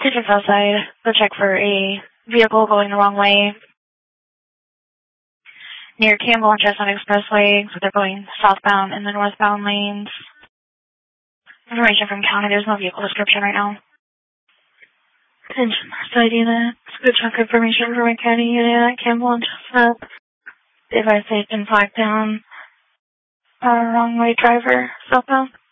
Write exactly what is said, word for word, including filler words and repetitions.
Station Southside, go check for a vehicle going the wrong way near Campbell and Chestnut Expressway. So they're going southbound in the northbound lanes. Information from county, there's no vehicle description right now. Attention, side unit. Good chunk information from my county unit at Campbell and Chestnut. The advice they've been flagged down. Uh, wrong way driver, southbound.